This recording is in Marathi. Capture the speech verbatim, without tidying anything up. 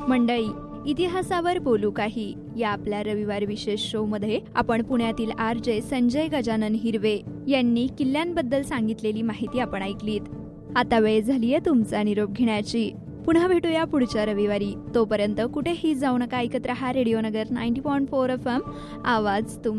मंडळी, इतिहासावर बोलू काही या आपल्या रविवार विशेष शो मध्ये आपण पुण्यातील आर जे संजय गजानन हिरवे यांनी किल्ल्यांबद्दल सांगितलेली माहिती आपण ऐकलीत. आता वेळ झालीये तुमचा निरोप घेण्याची. पुन्हा भेटूया पुढच्या रविवारी. तोपर्यंत कुठेही जाऊ नका. ऐकत रहा रेडिओ नगर ninety point four F M, आवाज तुम